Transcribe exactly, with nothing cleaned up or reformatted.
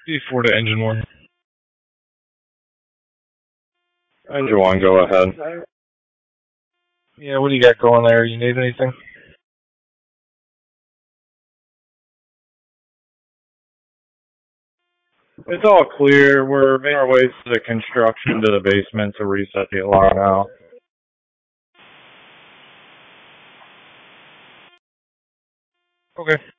D four to engine one. Engine one, go ahead. Yeah, what do you got going there? You need anything? It's all clear. We're making our way to the construction to the basement to reset the alarm now. Okay.